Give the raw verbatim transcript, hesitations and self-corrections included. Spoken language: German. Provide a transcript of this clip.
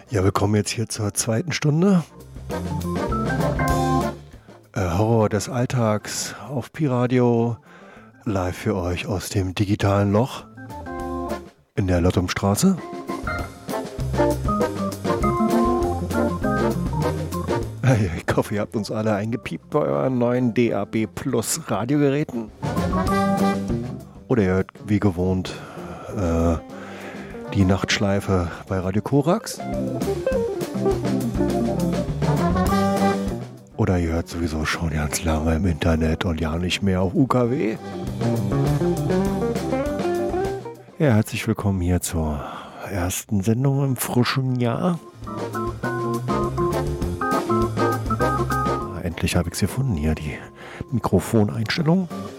Ja, willkommen jetzt hier zur zweiten Stunde. Äh, Horror des Alltags auf Pi-Radio, live für euch aus dem digitalen Loch in der Lottumstraße. Ich hoffe, ihr habt uns alle eingepiept bei euren neuen D A B Plus Radiogeräten. Oder ihr hört wie gewohnt äh, die Nachtschleife bei Radio Korax. Oder ihr hört sowieso schon ganz lange im Internet und ja nicht mehr auf U K W. Ja, herzlich willkommen hier zur ersten Sendung im frischen Jahr. Endlich habe ich es gefunden, hier die Mikrofoneinstellung.